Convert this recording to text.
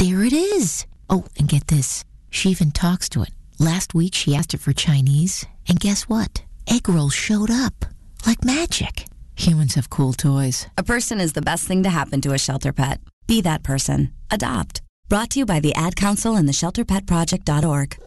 there it is. Oh, and get this. She even talks to it. Last week, she asked it for Chinese, and guess what? Egg rolls showed up. Like magic. Humans have cool toys. A person is the best thing to happen to a shelter pet. Be that person. Adopt. Brought to you by the Ad Council and the ShelterPetProject.org.